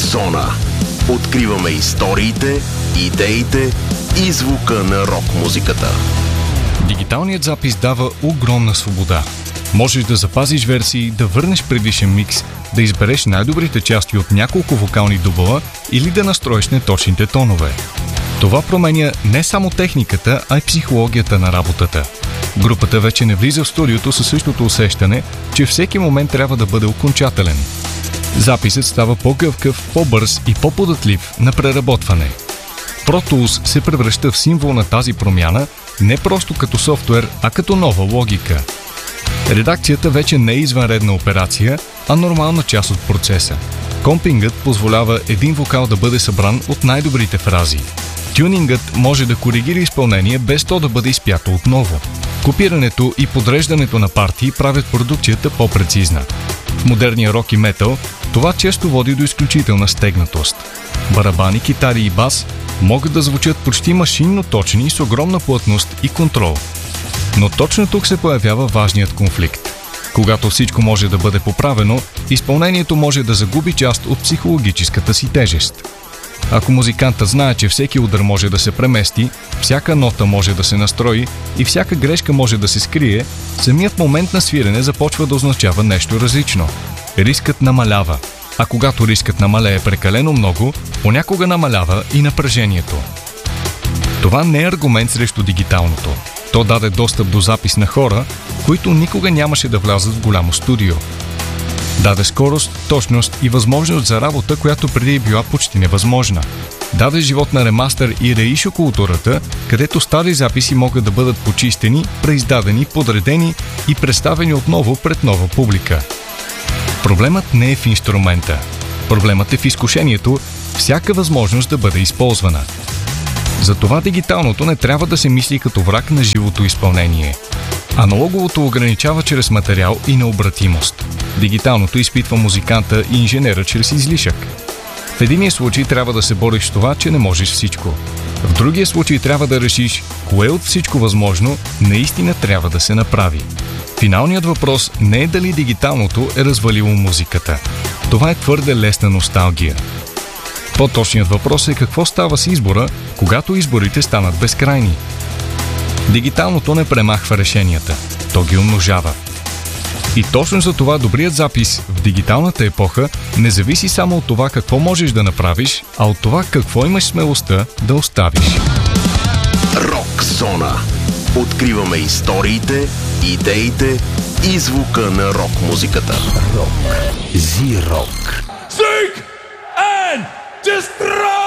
Рок-зона. Откриваме историите, идеите и звука на рок-музиката. Дигиталният запис дава огромна свобода. Можеш да запазиш версии, да върнеш предишен микс, да избереш най-добрите части от няколко вокални дубъла или да настроиш неточните тонове. Това променя не само техниката, а и психологията на работата. Групата вече не влиза в студиото със същото усещане, че всеки момент трябва да бъде окончателен. Записът става по-гъвкав, по-бърз и по-податлив на преработване. Pro Tools се превръща в символ на тази промяна не просто като софтуер, а като нова логика. Редакцията вече не е извънредна операция, а нормална част от процеса. Компингът позволява един вокал да бъде събран от най-добрите фрази. Тюнингът може да коригира изпълнение без то да бъде изпято отново. Копирането и подреждането на партии правят продукцията по-прецизна. В модерния рок и метал това често води до изключителна стегнатост. Барабани, китари и бас могат да звучат почти машинно точни с огромна плътност и контрол. Но точно тук се появява важният конфликт. Когато всичко може да бъде поправено, изпълнението може да загуби част от психологическата си тежест. Ако музикантът знае, че всеки удар може да се премести, всяка нота може да се настрои и всяка грешка може да се скрие, самият момент на свирене започва да означава нещо различно. Рискът намалява, а когато рискът намалее прекалено много, понякога намалява и напрежението. Това не е аргумент срещу дигиталното. То даде достъп до запис на хора, които никога нямаше да влязат в голямо студио. Даде скорост, точност и възможност за работа, която преди е била почти невъзможна. Даде живот на ремастър и реишо културата, където стари записи могат да бъдат почистени, преиздадени, подредени и представени отново пред нова публика. Проблемът не е в инструмента. Проблемът е в изкушението всяка възможност да бъде използвана. Затова дигиталното не трябва да се мисли като враг на живото изпълнение. Аналоговото ограничава чрез материал и необратимост. Дигиталното изпитва музиканта и инженера чрез излишък. В единия случай трябва да се бориш с това, че не можеш всичко. В другия случай трябва да решиш кое от всичко възможно наистина трябва да се направи. Финалният въпрос не е дали дигиталното е развалило музиката. Това е твърде лесна носталгия. По-точният въпрос е какво става с избора, когато изборите станат безкрайни. Дигиталното не премахва решенията, то ги умножава. И точно за това добрият запис в дигиталната епоха не зависи само от това какво можеш да направиш, а от това какво имаш смелостта да оставиш. Рок-зона. Откриваме историите, идеите и звука на рок-музиката. Рок. Зи-рок. Seek and destroy!